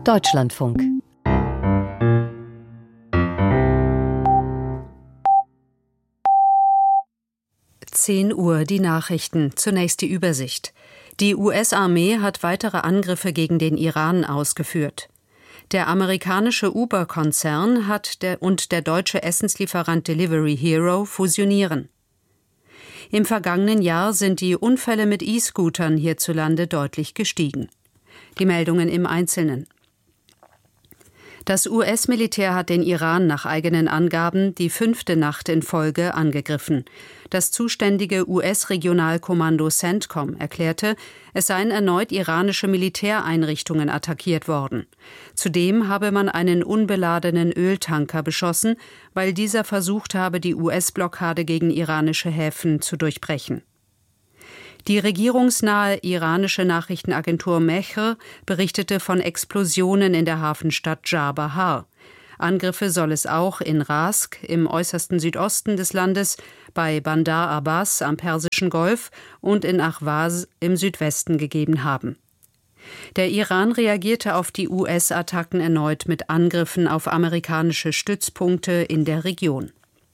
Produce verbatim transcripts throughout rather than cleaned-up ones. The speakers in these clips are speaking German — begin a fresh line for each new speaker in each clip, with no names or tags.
Deutschlandfunk. zehn Uhr, die Nachrichten. Zunächst die Übersicht. Die U S-Armee hat weitere Angriffe gegen den Iran ausgeführt. Der amerikanische Uber-Konzern hat der und der deutsche Essenslieferant Delivery Hero fusionieren. Im vergangenen Jahr sind die Unfälle mit E-Scootern hierzulande deutlich gestiegen. Die Meldungen im Einzelnen. Das U S-Militär hat den Iran nach eigenen Angaben die fünfte Nacht in Folge angegriffen. Das zuständige U S-Regionalkommando CENTCOM erklärte, es seien erneut iranische Militäreinrichtungen attackiert worden. Zudem habe man einen unbeladenen Öltanker beschossen, weil dieser versucht habe, die U S-Blockade gegen iranische Häfen zu durchbrechen. Die regierungsnahe iranische Nachrichtenagentur Mehr berichtete von Explosionen in der Hafenstadt Dschar-Bahar. Angriffe soll es auch in Rask im äußersten Südosten des Landes, bei Bandar Abbas am Persischen Golf und in Ahwaz im Südwesten gegeben haben. Der Iran reagierte auf die U S-Attacken erneut mit Angriffen auf amerikanische Stützpunkte in der Region.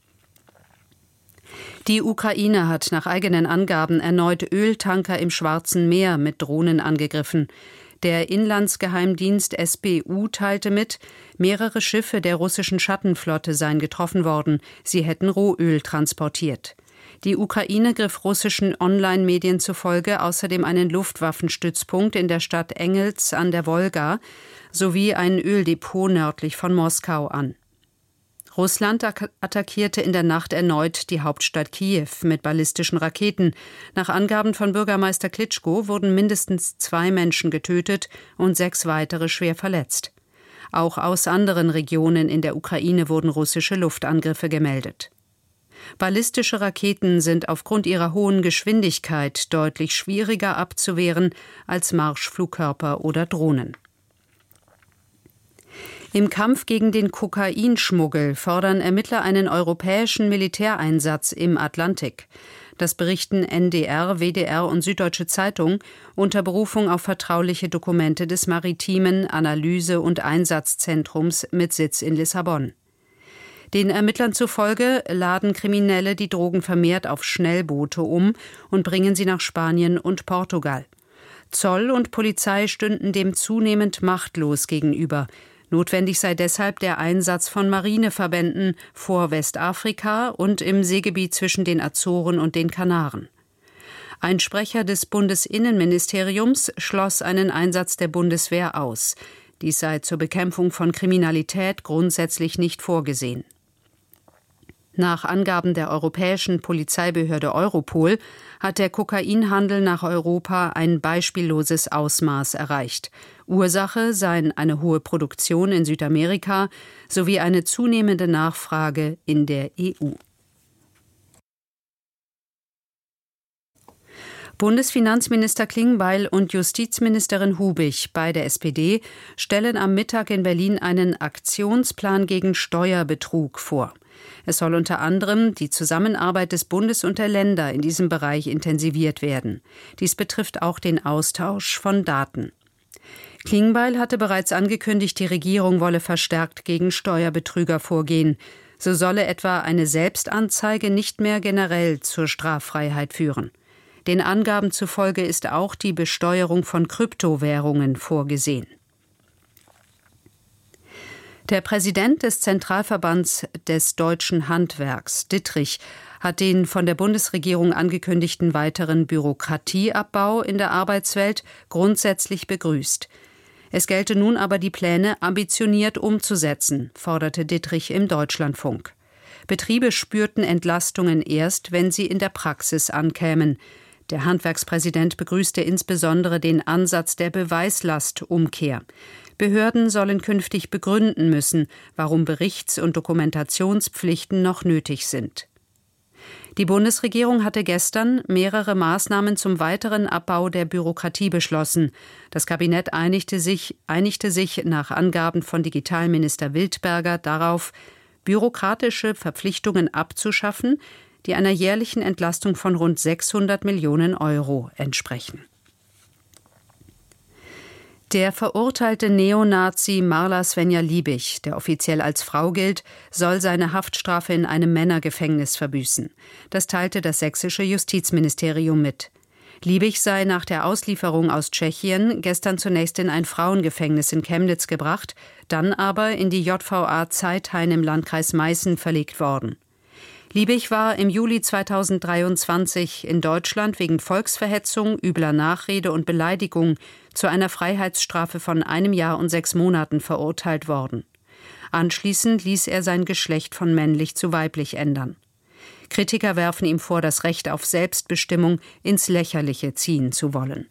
Die Ukraine hat nach eigenen Angaben erneut Öltanker im Schwarzen Meer mit Drohnen angegriffen. Der Inlandsgeheimdienst S B U teilte mit, mehrere Schiffe der russischen Schattenflotte seien getroffen worden, sie hätten Rohöl transportiert. Die Ukraine griff russischen Online-Medien zufolge außerdem einen Luftwaffenstützpunkt in der Stadt Engels an der Wolga sowie ein Öldepot nördlich von Moskau an. Russland attackierte in der Nacht erneut die Hauptstadt Kiew mit ballistischen Raketen. Nach Angaben von Bürgermeister Klitschko wurden mindestens zwei Menschen getötet und sechs weitere schwer verletzt. Auch aus anderen Regionen in der Ukraine wurden russische Luftangriffe gemeldet. Ballistische Raketen sind aufgrund ihrer hohen Geschwindigkeit deutlich schwieriger abzuwehren als Marschflugkörper oder Drohnen. Im Kampf gegen den Kokainschmuggel fordern Ermittler einen europäischen Militäreinsatz im Atlantik. Das berichten N D R, W D R und Süddeutsche Zeitung unter Berufung auf vertrauliche Dokumente des Maritimen Analyse- und Einsatzzentrums mit Sitz in Lissabon. Den Ermittlern zufolge laden Kriminelle die Drogen vermehrt auf Schnellboote um und bringen sie nach Spanien und Portugal. Zoll und Polizei stünden dem zunehmend machtlos gegenüber. Notwendig sei deshalb der Einsatz von Marineverbänden vor Westafrika und im Seegebiet zwischen den Azoren und den Kanaren. Ein Sprecher des Bundesinnenministeriums schloss einen Einsatz der Bundeswehr aus. Dies sei zur Bekämpfung von Kriminalität grundsätzlich nicht vorgesehen. Nach Angaben der europäischen Polizeibehörde Europol hat der Kokainhandel nach Europa ein beispielloses Ausmaß erreicht. Ursache seien eine hohe Produktion in Südamerika sowie eine zunehmende Nachfrage in der E U. Bundesfinanzminister Klingbeil und Justizministerin Hubig, beide S P D, stellen am Mittag in Berlin einen Aktionsplan gegen Steuerbetrug vor. Es soll unter anderem die Zusammenarbeit des Bundes und der Länder in diesem Bereich intensiviert werden. Dies betrifft auch den Austausch von Daten. Klingbeil hatte bereits angekündigt, die Regierung wolle verstärkt gegen Steuerbetrüger vorgehen. So solle etwa eine Selbstanzeige nicht mehr generell zur Straffreiheit führen. Den Angaben zufolge ist auch die Besteuerung von Kryptowährungen vorgesehen. Der Präsident des Zentralverbands des deutschen Handwerks, Dittrich, hat den von der Bundesregierung angekündigten weiteren Bürokratieabbau in der Arbeitswelt grundsätzlich begrüßt. Es gelte nun aber, die Pläne ambitioniert umzusetzen, forderte Dittrich im Deutschlandfunk. Betriebe spürten Entlastungen erst, wenn sie in der Praxis ankämen. Der Handwerkspräsident begrüßte insbesondere den Ansatz der Beweislastumkehr. Behörden sollen künftig begründen müssen, warum Berichts- und Dokumentationspflichten noch nötig sind. Die Bundesregierung hatte gestern mehrere Maßnahmen zum weiteren Abbau der Bürokratie beschlossen. Das Kabinett einigte sich, einigte sich nach Angaben von Digitalminister Wildberger darauf, bürokratische Verpflichtungen abzuschaffen, die einer jährlichen Entlastung von rund sechshundert Millionen Euro entsprechen. Der verurteilte Neonazi Marla Svenja-Liebig, der offiziell als Frau gilt, soll seine Haftstrafe in einem Männergefängnis verbüßen. Das teilte das sächsische Justizministerium mit. Liebig sei nach der Auslieferung aus Tschechien gestern zunächst in ein Frauengefängnis in Chemnitz gebracht, dann aber in die J V A Zeithain im Landkreis Meißen verlegt worden. Liebig war im Juli zweitausenddreiundzwanzig in Deutschland wegen Volksverhetzung, übler Nachrede und Beleidigung zu einer Freiheitsstrafe von einem Jahr und sechs Monaten verurteilt worden. Anschließend ließ er sein Geschlecht von männlich zu weiblich ändern. Kritiker werfen ihm vor, das Recht auf Selbstbestimmung ins Lächerliche ziehen zu wollen.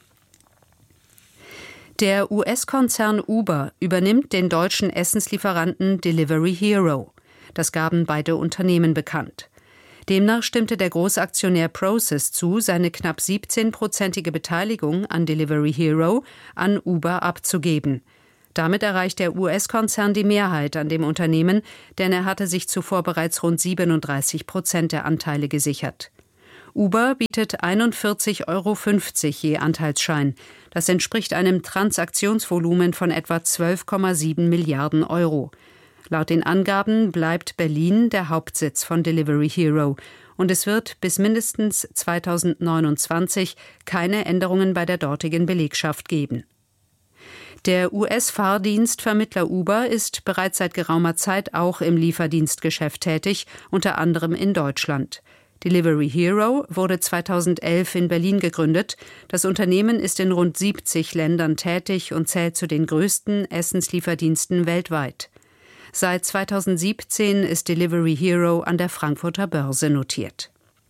Der U S-Konzern Uber übernimmt den deutschen Essenslieferanten Delivery Hero. Das gaben beide Unternehmen bekannt. Demnach stimmte der Großaktionär Prosus zu, seine knapp siebzehnprozentige Beteiligung an Delivery Hero an Uber abzugeben. Damit erreicht der U S-Konzern die Mehrheit an dem Unternehmen, denn er hatte sich zuvor bereits rund siebenunddreißig Prozent der Anteile gesichert. Uber bietet einundvierzig Euro fünfzig je Anteilsschein. Das entspricht einem Transaktionsvolumen von etwa zwölf Komma sieben Milliarden Euro. Laut den Angaben bleibt Berlin der Hauptsitz von Delivery Hero und es wird bis mindestens zweitausendneunundzwanzig keine Änderungen bei der dortigen Belegschaft geben. Der U S-Fahrdienstvermittler Uber ist bereits seit geraumer Zeit auch im Lieferdienstgeschäft tätig, unter anderem in Deutschland. Delivery Hero wurde zweitausendelf in Berlin gegründet. Das Unternehmen ist in rund siebzig Ländern tätig und zählt zu den größten Essenslieferdiensten weltweit. Seit zweitausendsiebzehn ist Delivery Hero an der Frankfurter Börse notiert.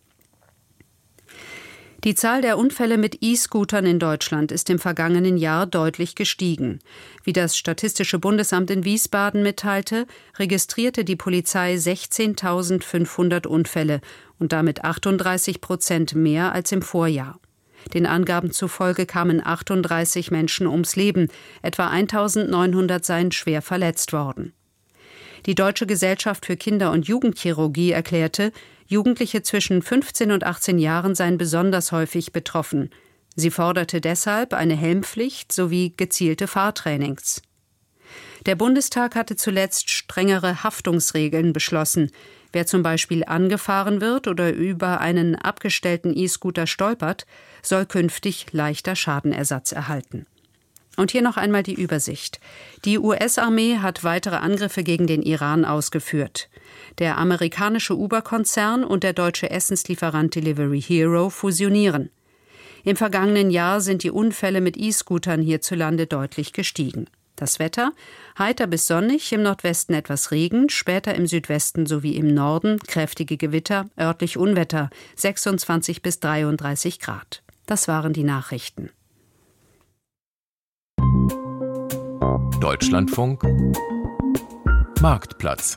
Die Zahl der Unfälle mit E-Scootern in Deutschland ist im vergangenen Jahr deutlich gestiegen. Wie das Statistische Bundesamt in Wiesbaden mitteilte, registrierte die Polizei sechzehntausendfünfhundert Unfälle und damit achtunddreißig Prozent mehr als im Vorjahr. Den Angaben zufolge kamen achtunddreißig Menschen ums Leben, etwa eintausendneunhundert seien schwer verletzt worden. Die Deutsche Gesellschaft für Kinder- und Jugendchirurgie erklärte, Jugendliche zwischen fünfzehn und achtzehn Jahren seien besonders häufig betroffen. Sie forderte deshalb eine Helmpflicht sowie gezielte Fahrtrainings. Der Bundestag hatte zuletzt strengere Haftungsregeln beschlossen. Wer zum Beispiel angefahren wird oder über einen abgestellten E-Scooter stolpert, soll künftig leichter Schadenersatz erhalten. Und hier noch einmal die Übersicht. Die U S-Armee hat weitere Angriffe gegen den Iran ausgeführt. Der amerikanische Uber-Konzern und der deutsche Essenslieferant Delivery Hero fusionieren. Im vergangenen Jahr sind die Unfälle mit E-Scootern hierzulande deutlich gestiegen. Das Wetter: heiter bis sonnig, im Nordwesten etwas Regen, später im Südwesten sowie im Norden kräftige Gewitter, örtlich Unwetter, sechsundzwanzig bis dreiunddreißig Grad. Das waren die Nachrichten.
Deutschlandfunk Marktplatz.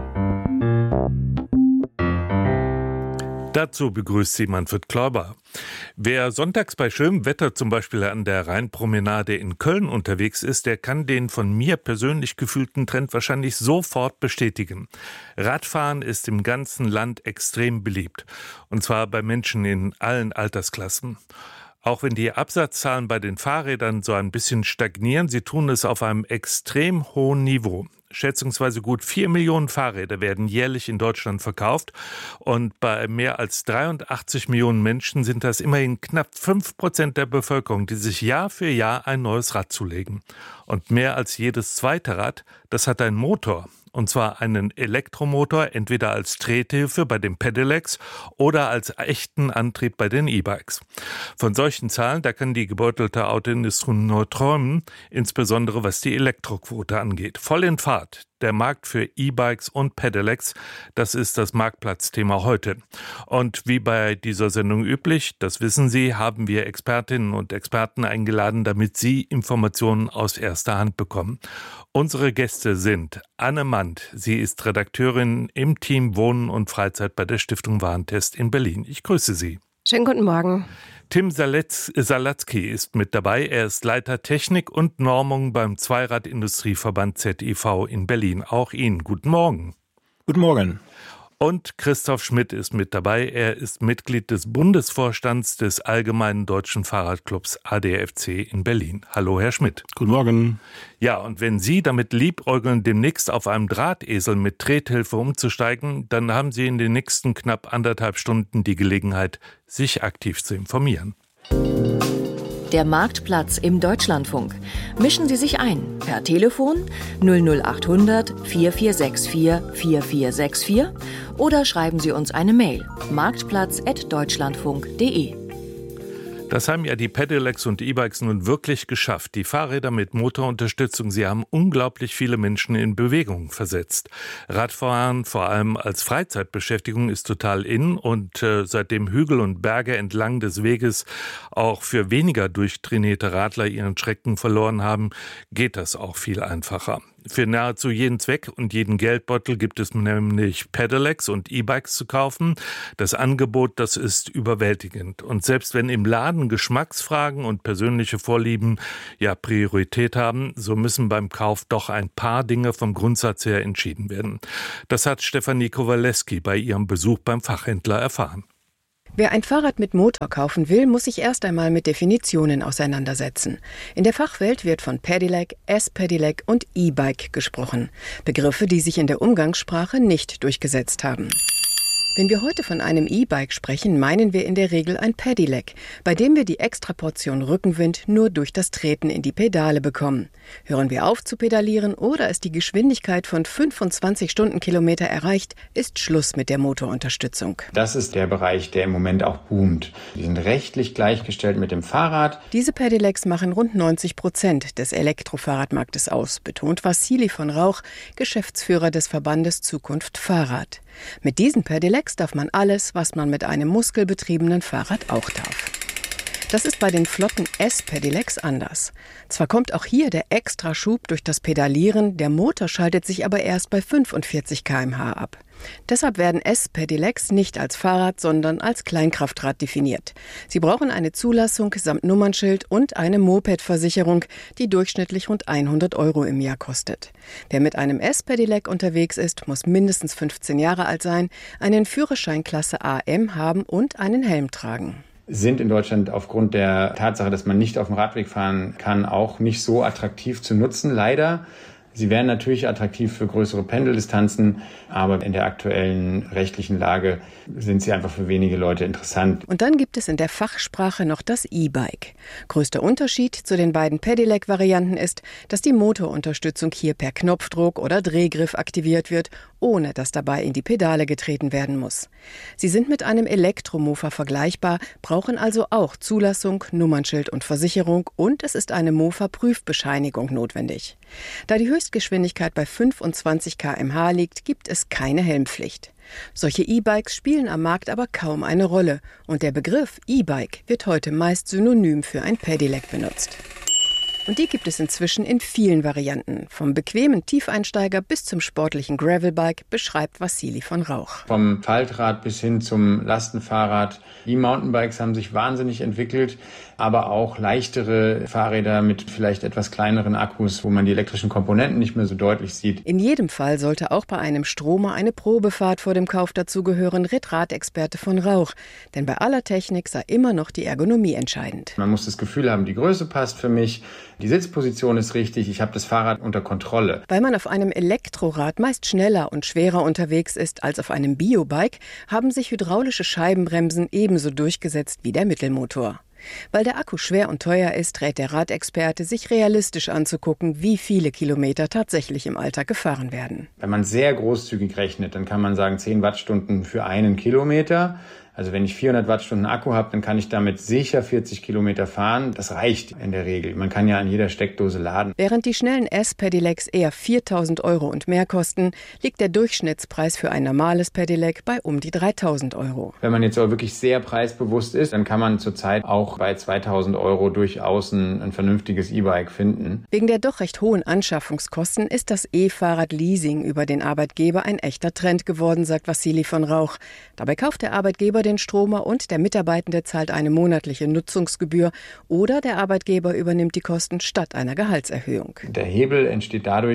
Dazu begrüßt sie Manfred Klauber. Wer sonntags bei schönem Wetter zum Beispiel an der Rheinpromenade in Köln unterwegs ist, der kann den von mir persönlich gefühlten Trend wahrscheinlich sofort bestätigen. Radfahren ist im ganzen Land extrem beliebt. Und zwar bei Menschen in allen Altersklassen. Auch wenn die Absatzzahlen bei den Fahrrädern so ein bisschen stagnieren, sie tun es auf einem extrem hohen Niveau. Schätzungsweise gut vier Millionen Fahrräder werden jährlich in Deutschland verkauft und bei mehr als dreiundachtzig Millionen Menschen sind das immerhin knapp fünf Prozent der Bevölkerung, die sich Jahr für Jahr ein neues Rad zulegen. Und mehr als jedes zweite Rad, das hat einen Motor. Und zwar einen Elektromotor, entweder als Trethilfe bei den Pedelecs oder als echten Antrieb bei den E-Bikes. Von solchen Zahlen, da kann die gebeutelte Autoindustrie nur träumen, insbesondere was die Elektroquote angeht. Voll in Fahrt. Der Markt für E-Bikes und Pedelecs, das ist das Marktplatzthema heute. Und wie bei dieser Sendung üblich, das wissen Sie, haben wir Expertinnen und Experten eingeladen, damit Sie Informationen aus erster Hand bekommen. Unsere Gäste sind Anne Mand. Sie ist Redakteurin im Team Wohnen und Freizeit bei der Stiftung Warentest in Berlin. Ich grüße Sie.
Schönen guten Morgen.
Tim Salatzky ist mit dabei. Er ist Leiter Technik und Normung beim Zweirad-Industrieverband Z I V in Berlin. Auch Ihnen guten Morgen.
Guten Morgen.
Und Christoph Schmidt ist mit dabei. Er ist Mitglied des Bundesvorstands des Allgemeinen Deutschen Fahrradclubs A D F C in Berlin. Hallo, Herr Schmidt.
Guten Morgen.
Ja, und wenn Sie damit liebäugeln, demnächst auf einem Drahtesel mit Trethilfe umzusteigen, dann haben Sie in den nächsten knapp anderthalb Stunden die Gelegenheit, sich aktiv zu informieren.
Der Marktplatz im Deutschlandfunk. Mischen Sie sich ein per Telefon null null acht hundert vier vier sechs vier vier vier sechs vier oder schreiben Sie uns eine Mail marktplatz at deutschlandfunk punkt de.
Das haben ja die Pedelecs und E-Bikes nun wirklich geschafft. Die Fahrräder mit Motorunterstützung, sie haben unglaublich viele Menschen in Bewegung versetzt. Radfahren, vor allem als Freizeitbeschäftigung, ist total in und äh, seitdem Hügel und Berge entlang des Weges auch für weniger durchtrainierte Radler ihren Schrecken verloren haben, geht das auch viel einfacher. Für nahezu jeden Zweck und jeden Geldbeutel gibt es nämlich Pedelecs und E-Bikes zu kaufen. Das Angebot, das ist überwältigend. Und selbst wenn im Laden Geschmacksfragen und persönliche Vorlieben ja Priorität haben, so müssen beim Kauf doch ein paar Dinge vom Grundsatz her entschieden werden. Das hat Stefanie Kowaleski bei ihrem Besuch beim Fachhändler erfahren.
Wer ein Fahrrad mit Motor kaufen will, muss sich erst einmal mit Definitionen auseinandersetzen. In der Fachwelt wird von Pedelec, S-Pedelec und E-Bike gesprochen. Begriffe, die sich in der Umgangssprache nicht durchgesetzt haben. Wenn wir heute von einem E-Bike sprechen, meinen wir in der Regel ein Pedelec, bei dem wir die Extraportion Rückenwind nur durch das Treten in die Pedale bekommen. Hören wir auf zu pedalieren oder ist die Geschwindigkeit von fünfundzwanzig Stundenkilometer erreicht, ist Schluss mit der Motorunterstützung.
Das ist der Bereich, der im Moment auch boomt. Die sind rechtlich gleichgestellt mit dem Fahrrad.
Diese Pedelecs machen rund neunzig Prozent des Elektrofahrradmarktes aus, betont Wassili von Rauch, Geschäftsführer des Verbandes Zukunft Fahrrad. Mit diesen Pedelecs darf man alles, was man mit einem muskelbetriebenen Fahrrad auch darf. Das ist bei den flotten S-Pedelecs anders. Zwar kommt auch hier der Extraschub durch das Pedalieren, der Motor schaltet sich aber erst bei fünfundvierzig Kilometer pro Stunde ab. Deshalb werden S-Pedelecs nicht als Fahrrad, sondern als Kleinkraftrad definiert. Sie brauchen eine Zulassung samt Nummernschild und eine Moped-Versicherung, die durchschnittlich rund hundert Euro im Jahr kostet. Wer mit einem S-Pedelec unterwegs ist, muss mindestens fünfzehn Jahre alt sein, einen Führerschein Klasse A M haben und einen Helm tragen.
Sind in Deutschland aufgrund der Tatsache, dass man nicht auf dem Radweg fahren kann, auch nicht so attraktiv zu nutzen, leider. Sie wären natürlich attraktiv für größere Pendeldistanzen, aber in der aktuellen rechtlichen Lage sind sie einfach für wenige Leute interessant.
Und dann gibt es in der Fachsprache noch das E-Bike. Größter Unterschied zu den beiden Pedelec-Varianten ist, dass die Motorunterstützung hier per Knopfdruck oder Drehgriff aktiviert wird, ohne dass dabei in die Pedale getreten werden muss. Sie sind mit einem Elektromofa vergleichbar, brauchen also auch Zulassung, Nummernschild und Versicherung und es ist eine Mofa-Prüfbescheinigung notwendig. Da die Höchstgeschwindigkeit bei fünfundzwanzig Kilometer pro Stunde liegt, gibt es keine Helmpflicht. Solche E-Bikes spielen am Markt aber kaum eine Rolle und der Begriff E-Bike wird heute meist synonym für ein Pedelec benutzt. Und die gibt es inzwischen in vielen Varianten. Vom bequemen Tiefeinsteiger bis zum sportlichen Gravelbike, beschreibt Wassili von Rauch.
Vom Faltrad bis hin zum Lastenfahrrad. Die Mountainbikes haben sich wahnsinnig entwickelt, aber auch leichtere Fahrräder mit vielleicht etwas kleineren Akkus, wo man die elektrischen Komponenten nicht mehr so deutlich sieht.
In jedem Fall sollte auch bei einem Stromer eine Probefahrt vor dem Kauf dazugehören, rät Radexperte von Rauch. Denn bei aller Technik sei immer noch die Ergonomie entscheidend.
Man muss das Gefühl haben, die Größe passt für mich, die Sitzposition ist richtig, ich habe das Fahrrad unter Kontrolle.
Weil man auf einem Elektrorad meist schneller und schwerer unterwegs ist als auf einem Biobike, haben sich hydraulische Scheibenbremsen ebenso durchgesetzt wie der Mittelmotor. Weil der Akku schwer und teuer ist, rät der Radexperte, sich realistisch anzugucken, wie viele Kilometer tatsächlich im Alltag gefahren werden.
Wenn man sehr großzügig rechnet, dann kann man sagen zehn Wattstunden für einen Kilometer. Also wenn ich vierhundert Wattstunden Akku habe, dann kann ich damit sicher vierzig Kilometer fahren. Das reicht in der Regel. Man kann ja an jeder Steckdose laden.
Während die schnellen S-Pedelecs eher viertausend Euro und mehr kosten, liegt der Durchschnittspreis für ein normales Pedelec bei um die dreitausend Euro.
Wenn man jetzt aber wirklich sehr preisbewusst ist, dann kann man zurzeit auch bei zweitausend Euro durchaus ein, ein vernünftiges E-Bike finden.
Wegen der doch recht hohen Anschaffungskosten ist das E-Fahrrad-Leasing über den Arbeitgeber ein echter Trend geworden, sagt Wassili von Rauch. Dabei kauft der Arbeitgeber den Stromer und der Mitarbeitende zahlt eine monatliche Nutzungsgebühr oder der Arbeitgeber übernimmt die Kosten statt einer Gehaltserhöhung.
Der Hebel entsteht dadurch,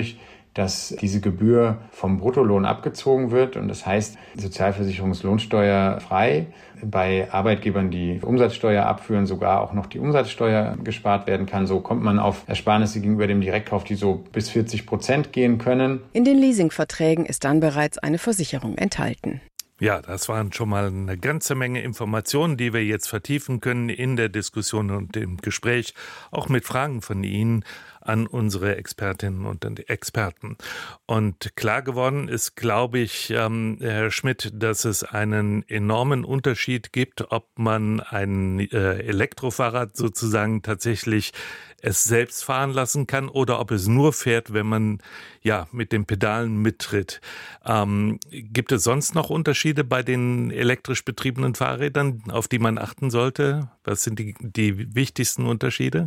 dass diese Gebühr vom Bruttolohn abgezogen wird. Und das heißt, Sozialversicherungslohnsteuer frei. Bei Arbeitgebern, die Umsatzsteuer abführen, sogar auch noch die Umsatzsteuer gespart werden kann. So kommt man auf Ersparnisse gegenüber dem Direktkauf, die so bis vierzig Prozent gehen können.
In den Leasingverträgen ist dann bereits eine Versicherung enthalten.
Ja, das waren schon mal eine ganze Menge Informationen, die wir jetzt vertiefen können in der Diskussion und im Gespräch, auch mit Fragen von Ihnen an unsere Expertinnen und Experten. Und klar geworden ist, glaube ich, ähm, Herr Schmidt, dass es einen enormen Unterschied gibt, ob man ein äh, Elektrofahrrad sozusagen tatsächlich es selbst fahren lassen kann oder ob es nur fährt, wenn man ja mit den Pedalen mittritt. Ähm, gibt es sonst noch Unterschiede bei den elektrisch betriebenen Fahrrädern, auf die man achten sollte? Was sind die, die wichtigsten Unterschiede?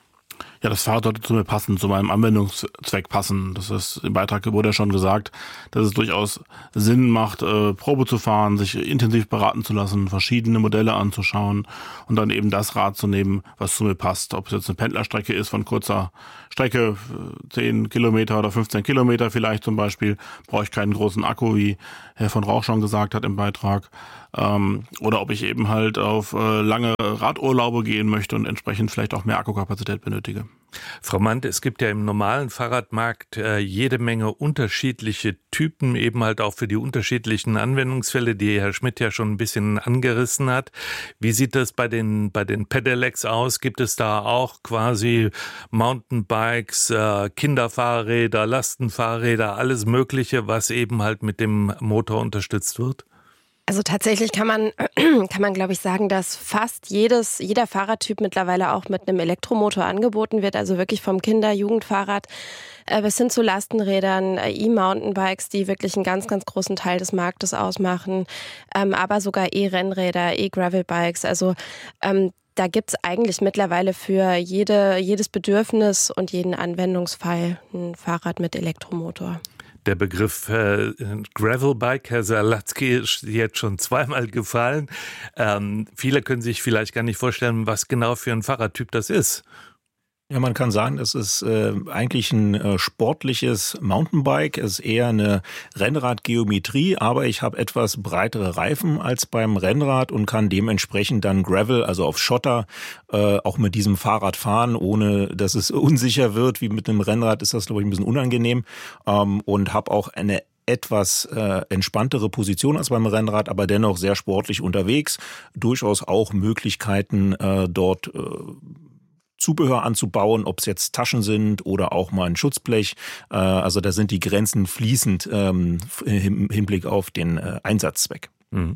Ja, das Fahrrad sollte zu mir passen, zu meinem Anwendungszweck passen. Das ist im Beitrag wurde ja schon gesagt, dass es durchaus Sinn macht, äh, Probe zu fahren, sich intensiv beraten zu lassen, verschiedene Modelle anzuschauen und dann eben das Rad zu nehmen, was zu mir passt. Ob es jetzt eine Pendlerstrecke ist von kurzer Strecke, zehn Kilometer oder fünfzehn Kilometer vielleicht zum Beispiel, brauche ich keinen großen Akku, wie Herr von Rauch schon gesagt hat im Beitrag. Ähm, oder ob ich eben halt auf äh, lange Radurlaube gehen möchte und entsprechend vielleicht auch mehr Akkukapazität benötige.
Frau Mandt, es gibt ja im normalen Fahrradmarkt äh, jede Menge unterschiedliche Typen, eben halt auch für die unterschiedlichen Anwendungsfälle, die Herr Schmidt ja schon ein bisschen angerissen hat. Wie sieht das bei den bei den Pedelecs aus? Gibt es da auch quasi Mountainbikes, äh, Kinderfahrräder, Lastenfahrräder, alles Mögliche, was eben halt mit dem Motor unterstützt wird?
Also tatsächlich kann man, kann man, glaube ich, sagen, dass fast jedes, jeder Fahrradtyp mittlerweile auch mit einem Elektromotor angeboten wird. Also wirklich vom Kinder-, Jugendfahrrad äh, bis hin zu Lastenrädern, äh, E-Mountainbikes, die wirklich einen ganz, ganz großen Teil des Marktes ausmachen. Ähm, aber sogar E-Rennräder, E-Gravelbikes. Also ähm, da gibt's eigentlich mittlerweile für jede, jedes Bedürfnis und jeden Anwendungsfall ein Fahrrad mit Elektromotor.
Der Begriff äh, Gravelbike, Herr Salatzky, ist jetzt schon zweimal gefallen. Ähm, viele können sich vielleicht gar nicht vorstellen, was genau für ein Fahrradtyp das ist.
Ja, man kann sagen, es ist äh, eigentlich ein äh, sportliches Mountainbike. Es ist eher eine Rennradgeometrie, aber ich habe etwas breitere Reifen als beim Rennrad und kann dementsprechend dann Gravel, also auf Schotter, äh, auch mit diesem Fahrrad fahren, ohne dass es unsicher wird. Wie mit einem Rennrad ist das, glaube ich, ein bisschen unangenehm. Ähm, und habe auch eine etwas äh, entspanntere Position als beim Rennrad, aber dennoch sehr sportlich unterwegs. Durchaus auch Möglichkeiten äh, dort äh, Zubehör anzubauen, ob es jetzt Taschen sind oder auch mal ein Schutzblech. Äh, also da sind die Grenzen fließend ähm, im Hinblick auf den äh, Einsatzzweck.
Mhm.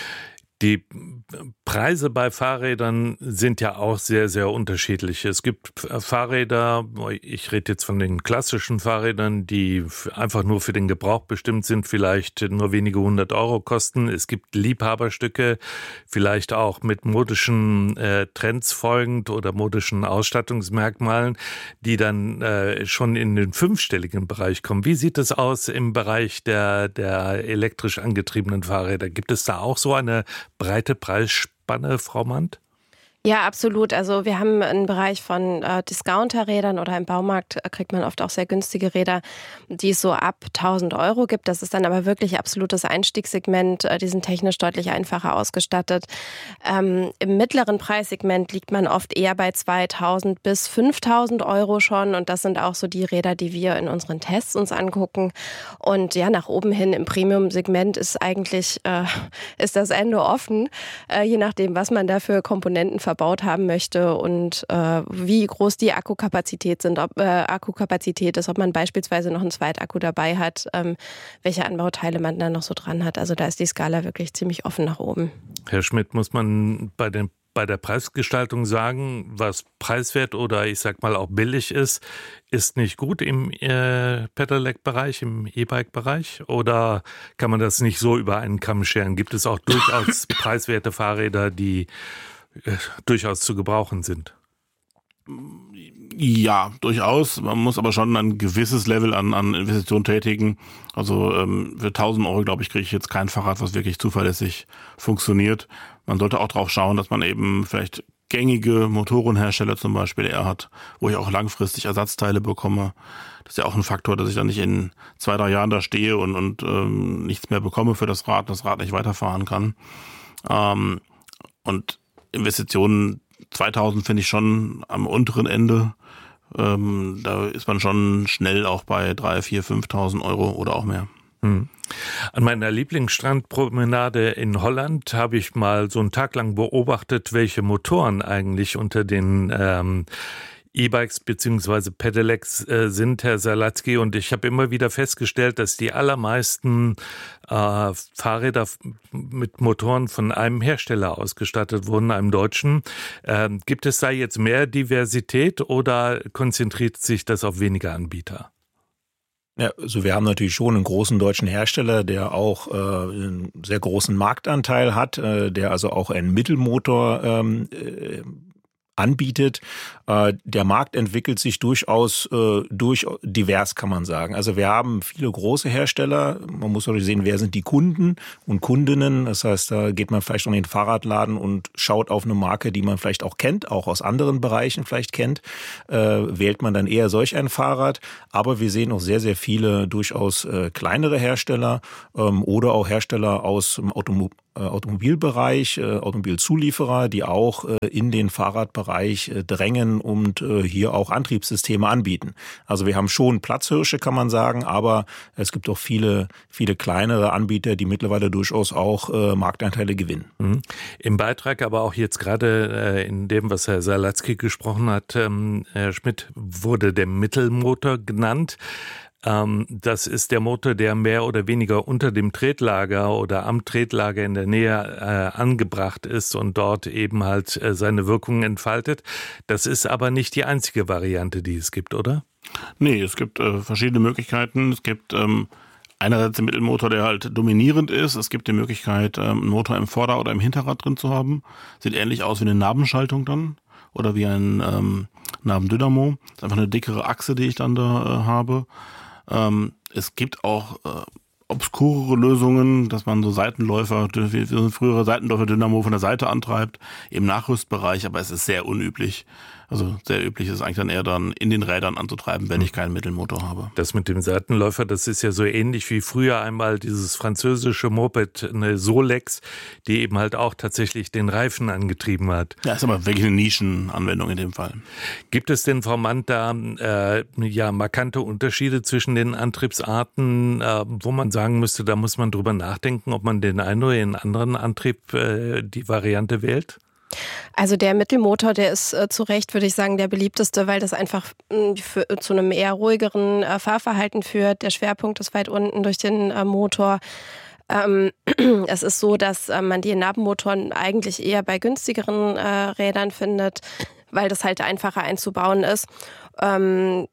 Die Preise bei Fahrrädern sind ja auch sehr, sehr unterschiedlich. Es gibt Fahrräder, ich rede jetzt von den klassischen Fahrrädern, die einfach nur für den Gebrauch bestimmt sind, vielleicht nur wenige hundert Euro kosten. Es gibt Liebhaberstücke, vielleicht auch mit modischen äh, Trends folgend oder modischen Ausstattungsmerkmalen, die dann äh, schon in den fünfstelligen Bereich kommen. Wie sieht es aus im Bereich der, der elektrisch angetriebenen Fahrräder? Gibt es da auch so eine breite Preisspanne, Frau Mandt?
Ja, absolut. Also wir haben einen Bereich von äh, Discounterrädern oder im Baumarkt kriegt man oft auch sehr günstige Räder, die es so ab tausend Euro gibt. Das ist dann aber wirklich absolutes Einstiegssegment. Äh, die sind technisch deutlich einfacher ausgestattet. Ähm, im mittleren Preissegment liegt man oft eher bei zweitausend bis fünftausend Euro schon. Und das sind auch so die Räder, die wir in unseren Tests uns angucken. Und ja, nach oben hin im Premium-Segment ist eigentlich äh, ist das Ende offen, äh, je nachdem, was man da für Komponenten verbaut haben möchte und äh, wie groß die Akkukapazität sind, ob äh, Akkukapazität ist, ob man beispielsweise noch einen Zweitakku dabei hat, ähm, welche Anbauteile man dann noch so dran hat. Also da ist die Skala wirklich ziemlich offen nach oben.
Herr Schmidt, muss man bei den bei der Preisgestaltung sagen, was preiswert oder ich sag mal auch billig ist, ist nicht gut im äh, Pedelec-Bereich, im E-Bike-Bereich? Oder kann man das nicht so über einen Kamm scheren? Gibt es auch durchaus preiswerte Fahrräder, die äh, durchaus zu gebrauchen sind?
Ja, durchaus. Man muss aber schon ein gewisses Level an, an Investitionen tätigen. Also ähm, für tausend Euro, glaube ich, kriege ich jetzt kein Fahrrad, was wirklich zuverlässig funktioniert. Man sollte auch drauf schauen, dass man eben vielleicht gängige Motorenhersteller zum Beispiel eher hat, wo ich auch langfristig Ersatzteile bekomme. Das ist ja auch ein Faktor, dass ich dann nicht in zwei, drei Jahren da stehe und, und ähm, nichts mehr bekomme für das Rad, das Rad nicht weiterfahren kann. Ähm, und Investitionen zweitausend finde ich schon am unteren Ende. Ähm, da ist man schon schnell auch bei drei, vier, fünftausend Euro oder auch mehr.
Hm. An meiner Lieblingsstrandpromenade in Holland habe ich mal so einen Tag lang beobachtet, welche Motoren eigentlich unter den ähm, E-Bikes bzw. Pedelecs äh, sind, Herr Salatzky, und ich habe immer wieder festgestellt, dass die allermeisten äh, Fahrräder mit Motoren von einem Hersteller ausgestattet wurden, einem deutschen. Äh, gibt es da jetzt mehr Diversität oder konzentriert sich das auf weniger Anbieter?
Ja, also wir haben natürlich schon einen großen deutschen Hersteller, der auch äh, einen sehr großen Marktanteil hat, äh, der also auch einen Mittelmotor ähm, äh, anbietet. Äh, der Markt entwickelt sich durchaus äh, durch divers, kann man sagen. Also wir haben viele große Hersteller. Man muss natürlich sehen, wer sind die Kunden und Kundinnen. Das heißt, da geht man vielleicht in den Fahrradladen und schaut auf eine Marke, die man vielleicht auch kennt, auch aus anderen Bereichen vielleicht kennt. Äh, wählt man dann eher solch ein Fahrrad. Aber wir sehen auch sehr, sehr viele durchaus äh, kleinere Hersteller ähm, oder auch Hersteller aus dem Automobil Automobilbereich, Automobilzulieferer, die auch in den Fahrradbereich drängen und hier auch Antriebssysteme anbieten. Also wir haben schon Platzhirsche, kann man sagen, aber es gibt auch viele, viele kleinere Anbieter, die mittlerweile durchaus auch Marktanteile gewinnen.
Mhm. Im Beitrag, aber auch jetzt gerade in dem, was Herr Salatzky gesprochen hat, Herr Schmidt, wurde der Mittelmotor genannt. Das ist der Motor, der mehr oder weniger unter dem Tretlager oder am Tretlager in der Nähe äh, angebracht ist und dort eben halt äh, seine Wirkungen entfaltet. Das ist aber nicht die einzige Variante, die es gibt, oder?
Nee, es gibt äh, verschiedene Möglichkeiten. Es gibt ähm, einerseits den Mittelmotor, der halt dominierend ist. Es gibt die Möglichkeit, ähm, einen Motor im Vorder- oder im Hinterrad drin zu haben. Sieht ähnlich aus wie eine Nabenschaltung dann oder wie ein ähm, Nabendynamo. Das ist einfach eine dickere Achse, die ich dann da äh, habe. Ähm, es gibt auch äh, obskurere Lösungen, dass man so Seitenläufer, wie so ein früherer Seitenläufer-Dynamo von der Seite antreibt, im Nachrüstbereich, aber es ist sehr unüblich. Also sehr üblich ist eigentlich dann eher dann in den Rädern anzutreiben, wenn ich keinen Mittelmotor habe.
Das mit dem Seitenläufer, das ist ja so ähnlich wie früher einmal dieses französische Moped, eine Solex, die eben halt auch tatsächlich den Reifen angetrieben hat.
Ja, ist aber wirklich eine Nischenanwendung in dem Fall.
Gibt es denn, Frau Mandt, da äh, ja markante Unterschiede zwischen den Antriebsarten, äh, wo man sagen müsste, da muss man drüber nachdenken, ob man den einen oder den anderen Antrieb, äh, die Variante wählt?
Also der Mittelmotor, der ist äh, zu Recht, würde ich sagen, der beliebteste, weil das einfach mh, für, zu einem eher ruhigeren äh, Fahrverhalten führt. Der Schwerpunkt ist weit unten durch den äh, Motor. Ähm, es ist so, dass äh, man die Nabenmotoren eigentlich eher bei günstigeren äh, Rädern findet, weil das halt einfacher einzubauen ist. Ähm,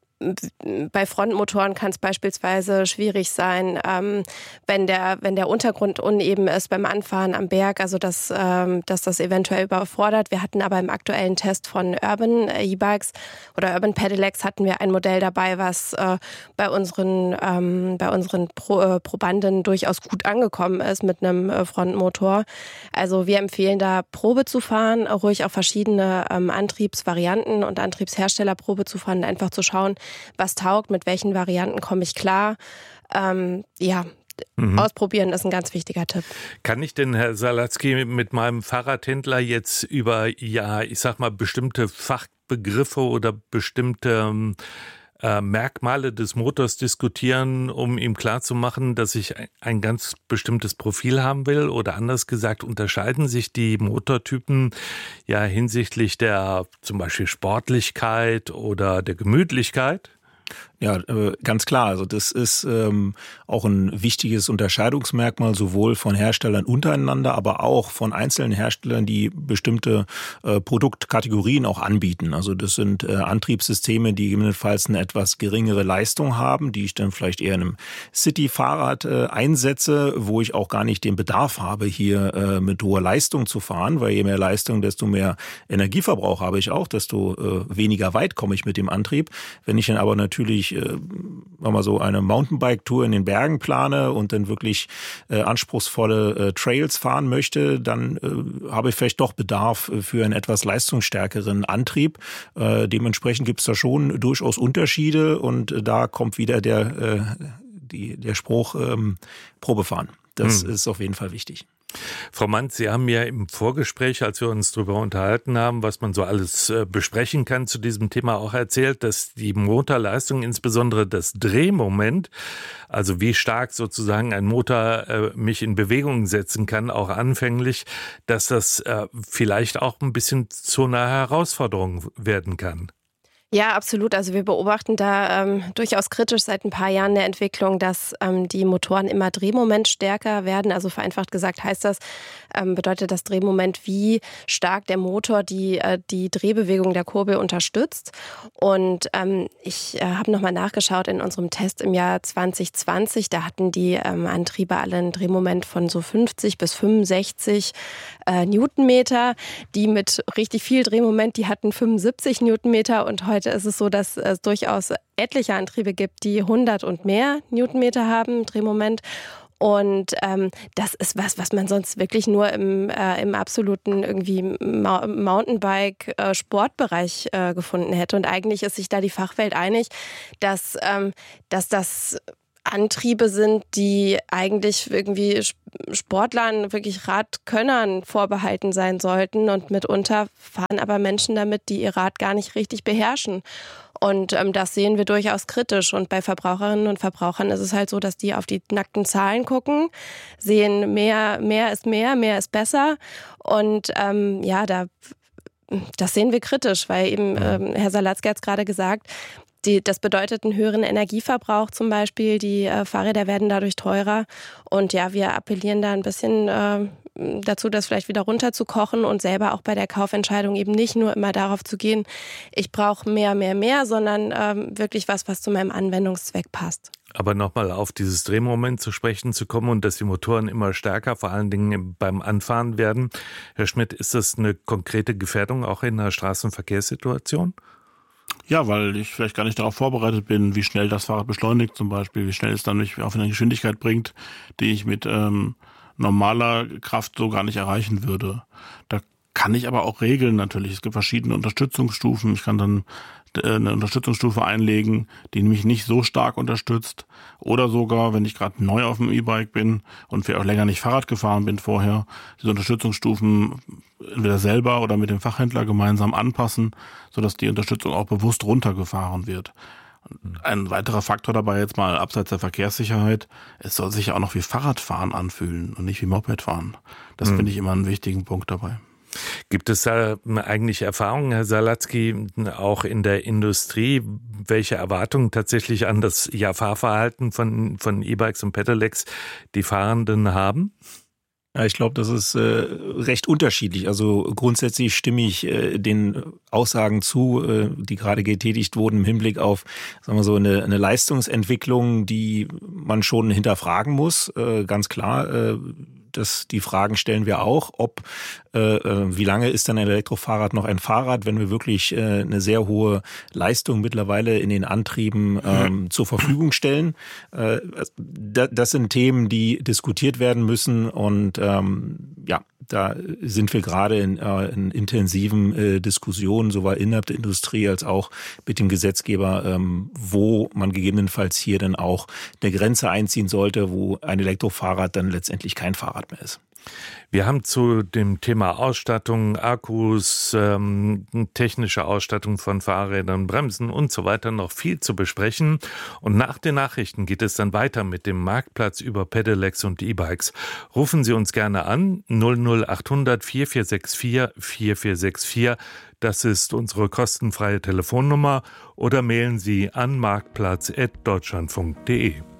Bei Frontmotoren kann es beispielsweise schwierig sein, ähm, wenn der wenn der Untergrund uneben ist beim Anfahren am Berg, also dass, ähm, dass das eventuell überfordert. Wir hatten aber im aktuellen Test von Urban E-Bikes oder Urban Pedelecs hatten wir ein Modell dabei, was äh, bei unseren ähm, bei unseren Pro, äh, Probanden durchaus gut angekommen ist mit einem äh, Frontmotor. Also wir empfehlen da Probe zu fahren, ruhig auch verschiedene ähm, Antriebsvarianten und Antriebshersteller Probe zu fahren, einfach zu schauen, was taugt, mit welchen Varianten komme ich klar. Ähm, ja, mhm. Ausprobieren ist ein ganz wichtiger Tipp.
Kann ich denn, Herr Salatzky, mit meinem Fahrradhändler jetzt über, ja, ich sag mal, bestimmte Fachbegriffe oder bestimmte äh, Merkmale des Motors diskutieren, um ihm klarzumachen, dass ich ein ganz bestimmtes Profil haben will? Oder anders gesagt, unterscheiden sich die Motortypen ja hinsichtlich der zum Beispiel Sportlichkeit oder der Gemütlichkeit?
Ja, ganz klar. Also das ist ähm, auch ein wichtiges Unterscheidungsmerkmal sowohl von Herstellern untereinander, aber auch von einzelnen Herstellern, die bestimmte äh, Produktkategorien auch anbieten. Also das sind äh, Antriebssysteme, die gegebenenfalls eine etwas geringere Leistung haben, die ich dann vielleicht eher in einem City-Fahrrad äh, einsetze, wo ich auch gar nicht den Bedarf habe, hier äh, mit hoher Leistung zu fahren, weil je mehr Leistung, desto mehr Energieverbrauch habe ich auch, desto äh, weniger weit komme ich mit dem Antrieb. Wenn ich dann aber natürlich wenn man so eine Mountainbike-Tour in den Bergen plane und dann wirklich äh, anspruchsvolle äh, Trails fahren möchte, dann äh, habe ich vielleicht doch Bedarf für einen etwas leistungsstärkeren Antrieb. Äh, dementsprechend gibt es da schon durchaus Unterschiede und äh, da kommt wieder der, äh, die, der Spruch ähm, Probefahren. Das hm. ist auf jeden Fall wichtig.
Frau Manz, Sie haben ja im Vorgespräch, als wir uns darüber unterhalten haben, was man so alles besprechen kann zu diesem Thema, auch erzählt, dass die Motorleistung, insbesondere das Drehmoment, also wie stark sozusagen ein Motor äh, mich in Bewegung setzen kann, auch anfänglich, dass das äh, vielleicht auch ein bisschen zu einer Herausforderung werden kann.
Ja, absolut. Also wir beobachten da ähm, durchaus kritisch seit ein paar Jahren eine Entwicklung, dass ähm, die Motoren immer drehmomentstärker werden. Also vereinfacht gesagt heißt das, ähm, bedeutet das Drehmoment, wie stark der Motor die, äh, die Drehbewegung der Kurbel unterstützt. Und ähm, ich äh, habe nochmal nachgeschaut in unserem Test im Jahr zwanzig zwanzig. Da hatten die ähm, Antriebe alle ein Drehmoment von so fünfzig bis fünfundsechzig äh, Newtonmeter. Die mit richtig viel Drehmoment, die hatten fünfundsiebzig Newtonmeter und heute ist es so, dass es durchaus etliche Antriebe gibt, die hundert und mehr Newtonmeter haben, Drehmoment. Und ähm, das ist was, was man sonst wirklich nur im, äh, im absoluten irgendwie Ma- Mountainbike-Sportbereich äh, gefunden hätte. Und eigentlich ist sich da die Fachwelt einig, dass, ähm, dass das Antriebe sind, die eigentlich irgendwie Sportlern, wirklich Radkönnern vorbehalten sein sollten. Und mitunter fahren aber Menschen damit, die ihr Rad gar nicht richtig beherrschen. Und ähm, das sehen wir durchaus kritisch. Und bei Verbraucherinnen und Verbrauchern ist es halt so, dass die auf die nackten Zahlen gucken, sehen, mehr, mehr ist mehr, mehr ist besser. Und ähm, ja, da, das sehen wir kritisch, weil eben ähm, Herr Salatzky hat es gerade gesagt, Die, das bedeutet einen höheren Energieverbrauch zum Beispiel. Die äh, Fahrräder werden dadurch teurer. Und ja, wir appellieren da ein bisschen äh, dazu, das vielleicht wieder runterzukochen und selber auch bei der Kaufentscheidung eben nicht nur immer darauf zu gehen, ich brauche mehr, mehr, mehr, sondern ähm, wirklich was, was zu meinem Anwendungszweck passt.
Aber nochmal auf dieses Drehmoment zu sprechen zu kommen und dass die Motoren immer stärker, vor allen Dingen beim Anfahren werden. Herr Schmidt, ist das eine konkrete Gefährdung auch in einer Straßenverkehrssituation?
Ja, weil ich vielleicht gar nicht darauf vorbereitet bin, wie schnell das Fahrrad beschleunigt zum Beispiel, wie schnell es dann mich auf eine Geschwindigkeit bringt, die ich mit ähm, normaler Kraft so gar nicht erreichen würde. Da kann ich aber auch regeln natürlich. Es gibt verschiedene Unterstützungsstufen. Ich kann dann eine Unterstützungsstufe einlegen, die mich nicht so stark unterstützt. Oder sogar, wenn ich gerade neu auf dem E-Bike bin und vielleicht auch länger nicht Fahrrad gefahren bin vorher, diese Unterstützungsstufen entweder selber oder mit dem Fachhändler gemeinsam anpassen, sodass die Unterstützung auch bewusst runtergefahren wird. Ein weiterer Faktor dabei jetzt mal abseits der Verkehrssicherheit, es soll sich ja auch noch wie Fahrradfahren anfühlen und nicht wie Mopedfahren. Das mhm. finde ich immer einen wichtigen Punkt dabei.
Gibt es da eigentlich Erfahrungen, Herr Salatzky, auch in der Industrie, welche Erwartungen tatsächlich an das ja, Fahrverhalten von, von E-Bikes und Pedelecs die Fahrenden haben?
Ja, ich glaube, das ist äh, recht unterschiedlich. Also grundsätzlich stimme ich äh, den Aussagen zu, äh, die gerade getätigt wurden im Hinblick auf, sagen wir so, eine, eine Leistungsentwicklung, die man schon hinterfragen muss. Äh, ganz klar, äh, das, die Fragen stellen wir auch, ob, äh, wie lange ist dann ein Elektrofahrrad noch ein Fahrrad, wenn wir wirklich äh, eine sehr hohe Leistung mittlerweile in den Antrieben ähm, zur Verfügung stellen. Äh, das, das sind Themen, die diskutiert werden müssen und ähm, ja, da sind wir gerade in, äh, in intensiven äh, Diskussionen, sowohl innerhalb der Industrie als auch mit dem Gesetzgeber, ähm, wo man gegebenenfalls hier dann auch eine Grenze einziehen sollte, wo ein Elektrofahrrad dann letztendlich kein Fahrrad mehr ist.
Wir haben zu dem Thema Ausstattung, Akkus, ähm, technische Ausstattung von Fahrrädern, Bremsen und so weiter noch viel zu besprechen. Und nach den Nachrichten geht es dann weiter mit dem Marktplatz über Pedelecs und E-Bikes. Rufen Sie uns gerne an, null null achthundert vier vier sechs vier vier vier sechs vier. Das ist unsere kostenfreie Telefonnummer. Oder mailen Sie an marktplatz at deutschlandfunk punkt de.